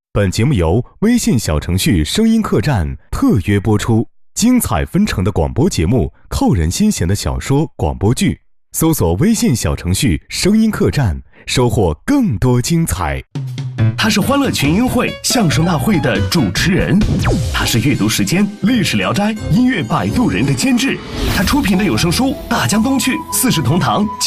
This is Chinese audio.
本节目由微信小程序声音客栈特约播出，精彩纷呈的广播节目，扣人心弦的小说广播剧，搜索微信小程序声音客栈，收获更多精彩。 他是欢乐群英会相声大会的主持人，他是阅读时间历史聊斋音乐摆渡人的监制，他出品的有声书《大江东去》《四世同堂》